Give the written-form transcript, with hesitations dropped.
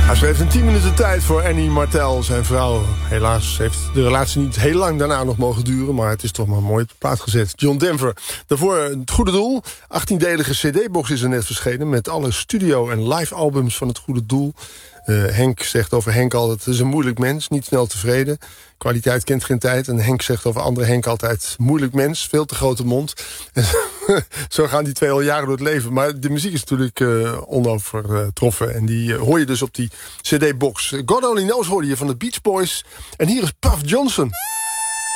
Ze heeft 10 minuten tijd voor Annie Martel, zijn vrouw. Helaas heeft de relatie niet heel lang daarna nog mogen duren, maar het is toch maar mooi op de plaat gezet. John Denver. Daarvoor Het Goede Doel. 18-delige cd-box is er net verschenen met alle studio- en live-albums van Het Goede Doel. Henk zegt over Henk altijd, het is een moeilijk mens, niet snel tevreden. Kwaliteit kent geen tijd. En Henk zegt over andere Henk altijd, moeilijk mens, veel te grote mond. En zo gaan die twee al jaren door het leven. Maar de muziek is natuurlijk onovertroffen. En die hoor je dus op die cd-box. God Only Knows hoorde je van de Beach Boys. En hier is Puff Johnson.